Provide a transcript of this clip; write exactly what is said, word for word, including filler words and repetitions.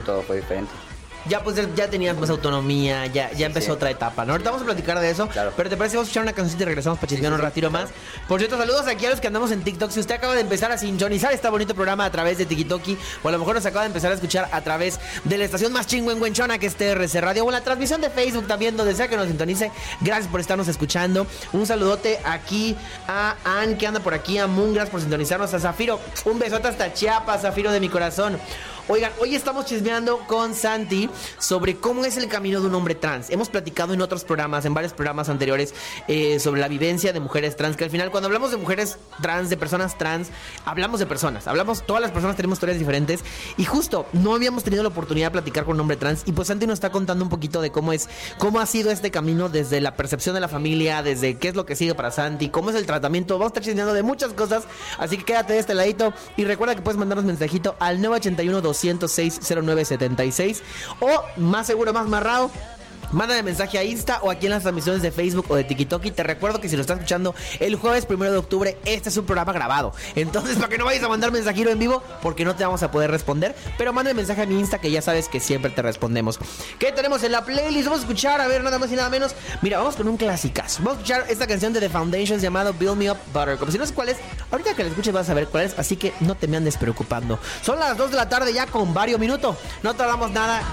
todo fue diferente. Ya pues ya tenías más autonomía, ya, ya sí, empezó sí. otra etapa, ¿no? Ahorita vamos a platicar de eso, claro. Pero ¿te parece? Vamos a escuchar una canción y regresamos para chismear sí, sí, un ratito claro. más. Por cierto, saludos aquí a los que andamos en TikTok. Si usted acaba de empezar a sintonizar este bonito programa a través de TikToki, o a lo mejor nos acaba de empezar a escuchar a través de la estación más chingüengüenchona que es T R C Radio, o en la transmisión de Facebook también, donde sea que nos sintonice. Gracias por estarnos escuchando. Un saludote aquí a Ann, que anda por aquí, a Moon, gracias por sintonizarnos, a Zafiro. Un besote hasta Chiapas, Zafiro de mi corazón. Oigan, hoy estamos chismeando con Santi sobre cómo es el camino de un hombre trans. Hemos platicado en otros programas, en varios programas anteriores, eh, sobre la vivencia de mujeres trans, que al final cuando hablamos de mujeres trans, de personas trans, hablamos de personas, hablamos, todas las personas tenemos historias diferentes, y justo no habíamos tenido la oportunidad de platicar con un hombre trans, y pues Santi nos está contando un poquito de cómo es, cómo ha sido este camino desde la percepción de la familia, desde qué es lo que sigue para Santi, cómo es el tratamiento. Vamos a estar chismeando de muchas cosas, así que quédate de este ladito, y recuerda que puedes mandarnos mensajito al nueve ochenta y uno, doscientos seis, cero nueve setenta y seis, o más seguro, más marrado, mándame mensaje a Insta o aquí en las transmisiones de Facebook o de TikTok. Te recuerdo que si lo estás escuchando el jueves primero de octubre, este es un programa grabado. Entonces, para que no vayas a mandar mensajero en vivo, porque no te vamos a poder responder. Pero mándame mensaje a mi Insta, que ya sabes que siempre te respondemos. ¿Qué tenemos en la playlist? Vamos a escuchar, a ver, nada más y nada menos. Mira, vamos con un clasicazo. Vamos a escuchar esta canción de The Foundations llamado Build Me Up Buttercup. Si no sé cuál es, ahorita que la escuches vas a saber cuál es. Así que no te me andes preocupando. Son las dos de la tarde ya con varios minutos. No tardamos nada.